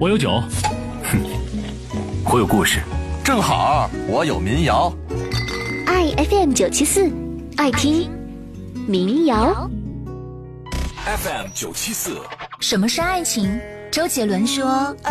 我有酒。 我有故事。 正好我有民谣。 爱 FM974，爱听民谣。 FM 974。 什么是爱情？周杰伦说。